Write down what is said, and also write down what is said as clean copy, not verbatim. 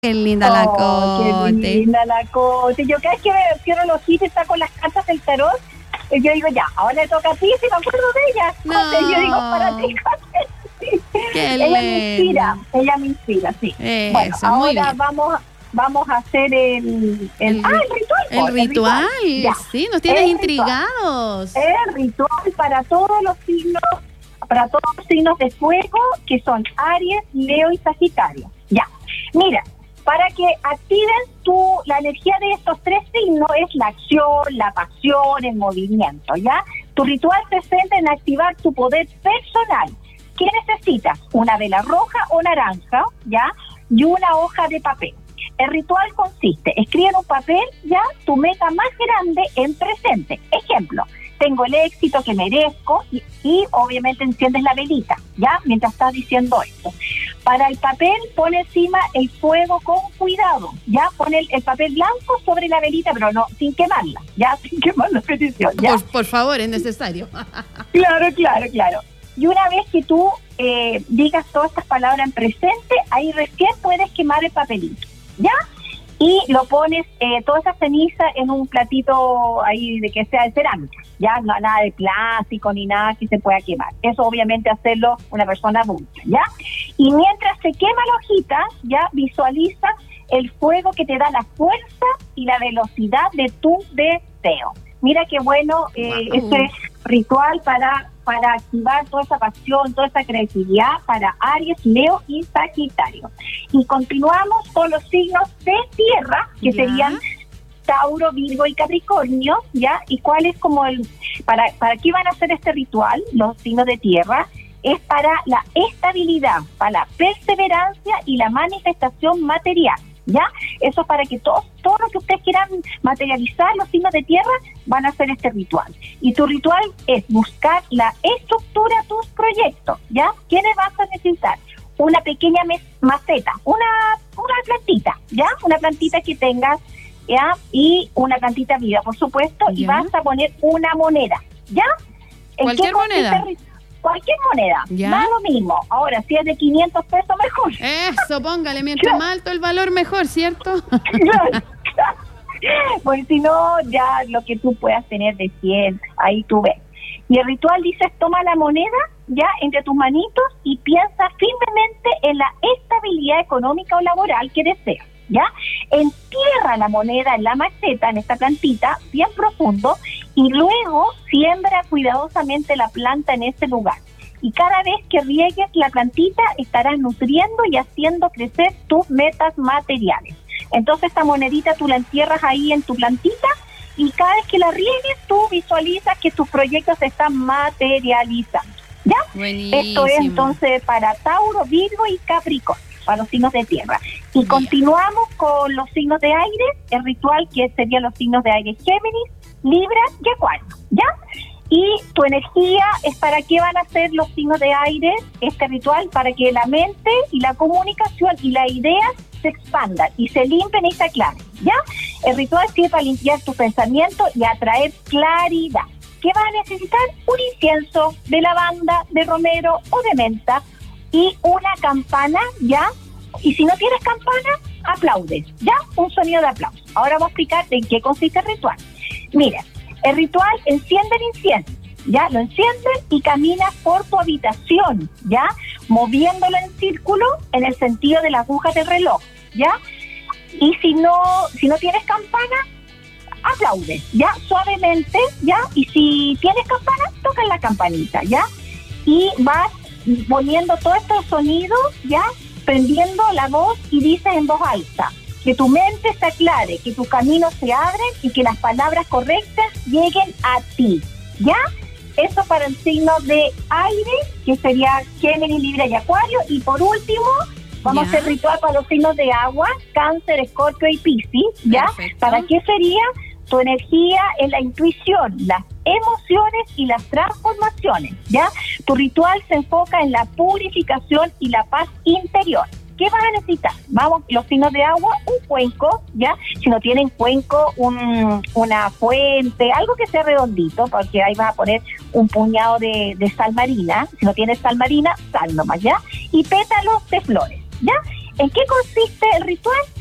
Qué linda la Cote. Qué linda la Cote. Yo cada vez que me cierro los ojos y saco las cartas del tarot, yo digo, ya, ahora le toca a ti, si me acuerdo de ella. No. Cote, yo digo, para ti, Cote. Qué Ella me inspira, sí. Eso, bueno, muy ahora bien. vamos a hacer el ritual. El ritual, Ya. sí, nos tienes El intrigados. El ritual para todos los signos de fuego, que son Aries, Leo y Sagitario. Ya, mira, para que activen la energía de estos tres signos es la acción, la pasión, el movimiento, ¿ya? Tu ritual se centra en activar tu poder personal. ¿Qué necesitas? Una vela roja o naranja, ¿ya? Y una hoja de papel. El ritual consiste, escribe en un papel, ¿ya? Tu meta más grande en presente. Ejemplo, tengo el éxito que merezco y obviamente enciendes la velita, ¿ya? Mientras estás diciendo esto. Para el papel, pone encima el fuego con cuidado, ¿ya? Pone el papel blanco sobre la velita, pero no, sin quemarla, ¿ya? Sin quemar la petición, ¿ya? Por favor, es necesario. Claro. Y una vez que tú digas todas estas palabras en presente, ahí recién puedes quemar el papelito, ¿ya? Y lo pones, toda esa ceniza en un platito ahí de que sea de cerámica, ya, no nada de plástico ni nada que se pueda quemar. Eso obviamente hacerlo una persona adulta, ¿ya? Y mientras se quema la hojita, ya visualiza el fuego que te da la fuerza y la velocidad de tu deseo. Mira qué bueno este ritual para activar toda esa pasión, toda esa creatividad para Aries, Leo y Sagitario. Y continuamos con los signos de tierra, que serían Tauro, Virgo y Capricornio, ¿ya? ¿Y cuál es como para qué van a hacer este ritual, los signos de tierra? Es para la estabilidad, para la perseverancia y la manifestación material, ¿ya? Eso es para que todo lo que ustedes quieran materializar, los signos de tierra, van a hacer este ritual. Y tu ritual es buscar la estructura de tus proyectos, ¿ya? ¿Qué le vas a necesitar? Una pequeña maceta, una plantita, ¿ya? Una plantita que tengas, ¿ya? Y una plantita viva, por supuesto, ¿ya? Y vas a poner una moneda, ¿ya? ¿Cualquier moneda? Cualquier moneda, ¿ya? da lo mismo. Ahora, si es de 500 pesos, mejor. Eso, póngale, mientras más alto el valor, mejor, ¿cierto? Claro. Pues si no, ya lo que tú puedas tener de 100, ahí tú ves. Y el ritual dice, toma la moneda ya entre tus manitos y piensa firmemente en la estabilidad económica o laboral que deseas, ¿ya? Entierra la moneda en la maceta, en esta plantita, bien profundo, y luego siembra cuidadosamente la planta en ese lugar. Y cada vez que riegues la plantita, estarás nutriendo y haciendo crecer tus metas materiales. Entonces esta monedita tú la entierras ahí en tu plantita y cada vez que la riegues tú visualizas que tus proyectos se están materializando, ¿ya? Buenísimo. Esto es entonces para Tauro, Virgo y Capricornio, para los signos de tierra. Y continuamos con los signos de aire, el ritual que serían los signos de aire Géminis, Libra y Acuario, ¿ya? Y tu energía es para qué van a ser los signos de aire, este ritual, para que la mente y la comunicación y las ideas se expandan y se limpien y se aclaren, ¿ya? El ritual sirve para limpiar tu pensamiento y atraer claridad. ¿Qué vas a necesitar? Un incienso de lavanda, de romero o de menta y una campana, ¿ya? Y si no tienes campana, aplaudes, ¿ya? Un sonido de aplauso. Ahora voy a explicar en qué consiste el ritual. Mira, el ritual enciende el incienso, ¿ya? Lo enciendes y caminas por tu habitación, ¿ya? Moviéndolo en círculo en el sentido de la aguja del reloj, ¿ya? Y si no tienes campana, aplaudes, ¿ya? Suavemente, ¿ya? Y si tienes campana, toca la campanita, ¿ya? Y vas poniendo todos estos sonidos, ¿ya? Prendiendo la voz y dices en voz alta, que tu mente se aclare, que tus caminos se abren y que las palabras correctas lleguen a ti, ¿ya? Eso para el signo de aire, que sería Géminis, Libra y Acuario. Y por último, vamos a hacer ritual para los signos de agua, Cáncer, Escorpio y Piscis, ¿ya? Perfecto. ¿Para qué sería? Tu energía es la intuición, las emociones y las transformaciones, ¿ya? Tu ritual se enfoca en la purificación y la paz interior. ¿Qué vas a necesitar? Vamos, los signos de agua, un cuenco, ¿ya? Si no tienen cuenco, una fuente, algo que sea redondito, porque ahí vas a poner un puñado de sal marina. Si no tienes sal marina, sal nomás, ¿ya? Y pétalos de flores, ¿ya? ¿En qué consiste el ritual?